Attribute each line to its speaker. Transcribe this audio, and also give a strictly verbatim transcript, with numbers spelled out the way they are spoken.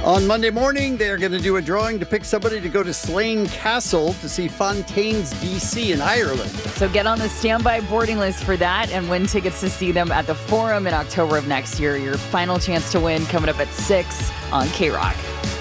Speaker 1: On Monday morning, they're going to do a drawing to pick somebody to go to Slane Castle to see Fontaine's D C in Ireland.
Speaker 2: So get on the standby boarding list for that and win tickets to see them at the Forum in October of next year. Your final chance to win coming up at six on K-Rock.